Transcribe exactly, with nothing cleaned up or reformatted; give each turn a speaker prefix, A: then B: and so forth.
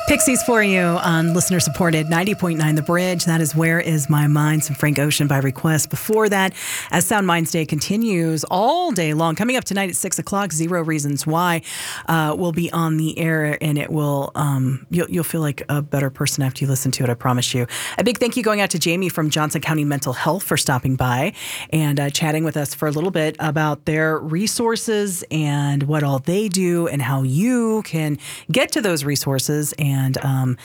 A: Pixies for you on listener-supported ninety point nine The Bridge. That is Where Is My Mind? Some Frank Ocean by request. Before that, as Sound Minds Day continues all day long, coming up tonight at six o'clock, Zero Reasons Why uh, will be on the air, and it will, um, you'll, you'll feel like a better person after you listen to it, I promise you. A big thank you going out to Jamie from Johnson County Mental Health for stopping by and uh, chatting with us for a little bit about their resources and what all they do and how you can get to those resources and And um,